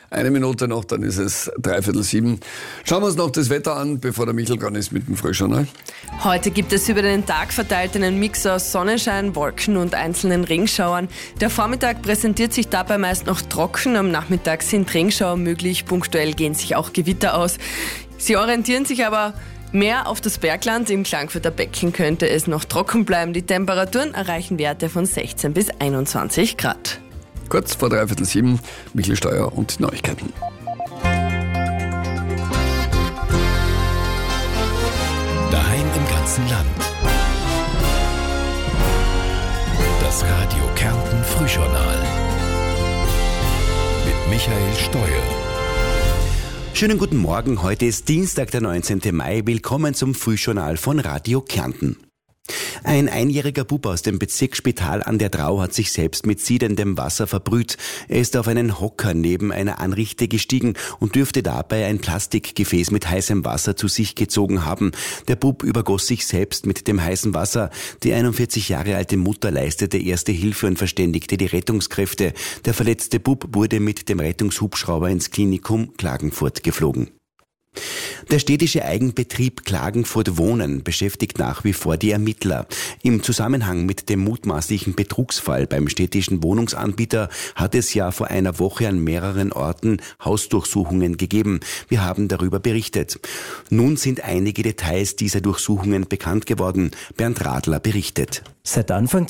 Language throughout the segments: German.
Eine Minute noch, dann ist es 6:45. Schauen wir uns noch das Wetter an, bevor der Michael dran ist mit dem Frühjournal. Heute gibt es über den Tag verteilt einen Mix aus Sonnenschein, Wolken und einzelnen Regenschauern. Der Vormittag präsentiert sich dabei meist noch trocken. Am Nachmittag sind Regenschauer möglich. Punktuell gehen sich auch Gewitter aus. Sie orientieren sich aber mehr auf das Bergland. Im Klagenfurter Becken könnte es noch trocken bleiben. Die Temperaturen erreichen Werte von 16 bis 21 Grad. Kurz vor 6:45, Michael Steuer und Neuigkeiten. Daheim im ganzen Land. Das Radio Kärnten Frühjournal. Mit Michael Steuer. Schönen guten Morgen, heute ist Dienstag, der 19. Mai. Willkommen zum Frühjournal von Radio Kärnten. Ein einjähriger Bub aus dem Bezirk Spital an der Drau hat sich selbst mit siedendem Wasser verbrüht. Er ist auf einen Hocker neben einer Anrichte gestiegen und dürfte dabei ein Plastikgefäß mit heißem Wasser zu sich gezogen haben. Der Bub übergoss sich selbst mit dem heißen Wasser. Die 41 Jahre alte Mutter leistete erste Hilfe und verständigte die Rettungskräfte. Der verletzte Bub wurde mit dem Rettungshubschrauber ins Klinikum Klagenfurt geflogen. Der städtische Eigenbetrieb Klagenfurt Wohnen beschäftigt nach wie vor die Ermittler. Im Zusammenhang mit dem mutmaßlichen Betrugsfall beim städtischen Wohnungsanbieter hat es ja vor einer Woche an mehreren Orten Hausdurchsuchungen gegeben. Wir haben darüber berichtet. Nun sind einige Details dieser Durchsuchungen bekannt geworden. Bernd Radler berichtet. Seit Anfang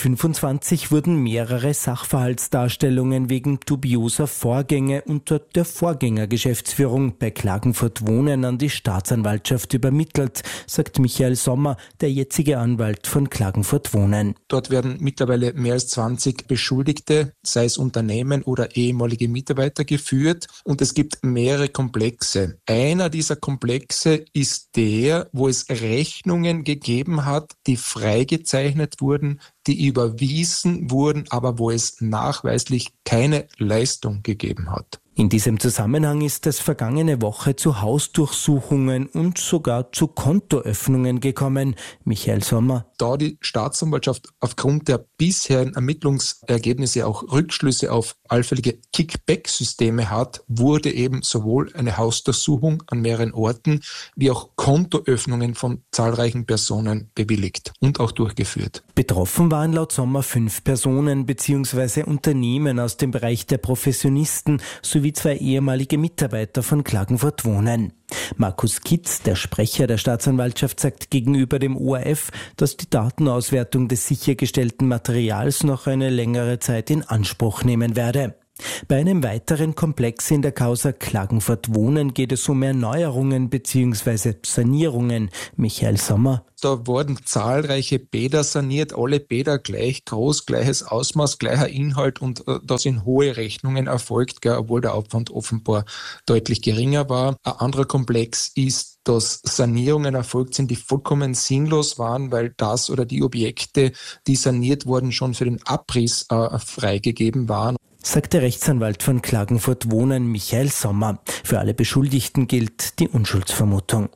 2025 wurden mehrere Sachverhaltsdarstellungen wegen dubioser Vorgänge unter der Vorgängergeschäftsführung bei Klagenfurt Wohnen an die Staatsanwaltschaft übermittelt, sagt Michael Sommer, der jetzige Anwalt von Klagenfurt Wohnen. Dort werden mittlerweile mehr als 20 Beschuldigte, sei es Unternehmen oder ehemalige Mitarbeiter, geführt und es gibt mehrere Komplexe. Einer dieser Komplexe ist der, wo es Rechnungen gegeben hat, die freigezeichnet wurden, die überwiesen wurden, aber wo es nachweislich keine Leistung gegeben hat. In diesem Zusammenhang ist es vergangene Woche zu Hausdurchsuchungen und sogar zu Kontoöffnungen gekommen. Michael Sommer. Da die Staatsanwaltschaft aufgrund der bisherigen Ermittlungsergebnisse auch Rückschlüsse auf allfällige Kickback-Systeme hat, wurde eben sowohl eine Hausdurchsuchung an mehreren Orten wie auch Kontoöffnungen von zahlreichen Personen bewilligt und auch durchgeführt. Betroffen waren laut Sommer 5 Personen bzw. Unternehmen aus dem Bereich der Professionisten sowie 2 ehemalige Mitarbeiter von Klagenfurt Wohnen. Markus Kitz, der Sprecher der Staatsanwaltschaft, sagt gegenüber dem ORF, dass die Datenauswertung des sichergestellten Materials noch eine längere Zeit in Anspruch nehmen werde. Bei einem weiteren Komplex in der Causa Klagenfurt Wohnen geht es um Erneuerungen bzw. Sanierungen. Michael Sommer. Da wurden zahlreiche Bäder saniert, alle Bäder gleich groß, gleiches Ausmaß, gleicher Inhalt und da sind hohe Rechnungen erfolgt, obwohl der Aufwand offenbar deutlich geringer war. Ein anderer Komplex ist, dass Sanierungen erfolgt sind, die vollkommen sinnlos waren, weil das oder die Objekte, die saniert wurden, schon für den Abriss freigegeben waren. Sagt der Rechtsanwalt von Klagenfurt Wohnen, Michael Sommer. Für alle Beschuldigten gilt die Unschuldsvermutung.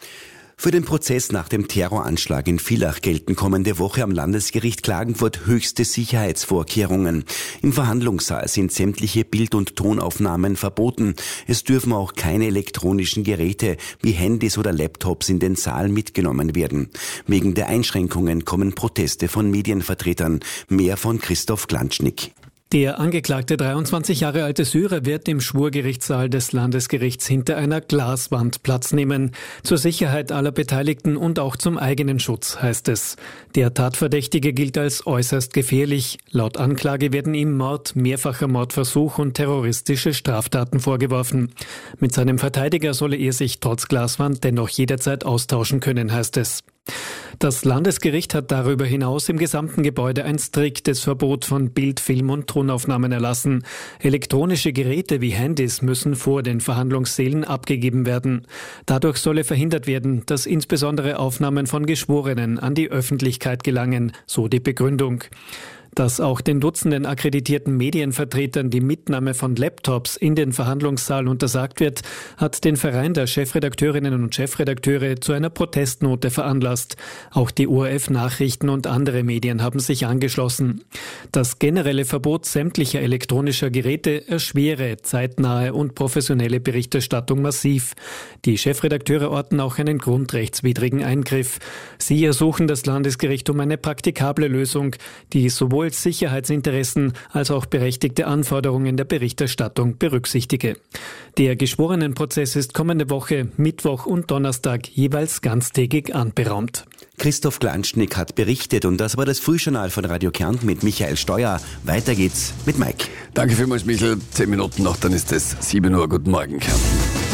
Für den Prozess nach dem Terroranschlag in Villach gelten kommende Woche am Landesgericht Klagenfurt höchste Sicherheitsvorkehrungen. Im Verhandlungssaal sind sämtliche Bild- und Tonaufnahmen verboten. Es dürfen auch keine elektronischen Geräte wie Handys oder Laptops in den Saal mitgenommen werden. Wegen der Einschränkungen kommen Proteste von Medienvertretern. Mehr von Christoph Glanschnick. Der angeklagte 23 Jahre alte Syrer wird im Schwurgerichtssaal des Landesgerichts hinter einer Glaswand Platz nehmen. Zur Sicherheit aller Beteiligten und auch zum eigenen Schutz, heißt es. Der Tatverdächtige gilt als äußerst gefährlich. Laut Anklage werden ihm Mord, mehrfacher Mordversuch und terroristische Straftaten vorgeworfen. Mit seinem Verteidiger solle er sich trotz Glaswand dennoch jederzeit austauschen können, heißt es. Das Landesgericht hat darüber hinaus im gesamten Gebäude ein striktes Verbot von Bild-, Film- und Tonaufnahmen erlassen. Elektronische Geräte wie Handys müssen vor den Verhandlungssälen abgegeben werden. Dadurch solle verhindert werden, dass insbesondere Aufnahmen von Geschworenen an die Öffentlichkeit gelangen, so die Begründung. Dass auch den Dutzenden akkreditierten Medienvertretern die Mitnahme von Laptops in den Verhandlungssaal untersagt wird, hat den Verein der Chefredakteurinnen und Chefredakteure zu einer Protestnote veranlasst. Auch die ORF Nachrichten und andere Medien haben sich angeschlossen. Das generelle Verbot sämtlicher elektronischer Geräte erschwere zeitnahe und professionelle Berichterstattung massiv. Die Chefredakteure orten auch einen grundrechtswidrigen Eingriff. Sie ersuchen das Landesgericht um eine praktikable Lösung, die sowohl Sicherheitsinteressen als auch berechtigte Anforderungen der Berichterstattung berücksichtige. Der Geschworenenprozess ist kommende Woche, Mittwoch und Donnerstag jeweils ganztägig anberaumt. Christoph Glanschnick hat berichtet und das war das Frühjournal von Radio Kärnten mit Michael Steuer. Weiter geht's mit Mike. Danke vielmals, Michael. 10 Minuten noch, dann ist es 7 Uhr. Guten Morgen, Kärnten.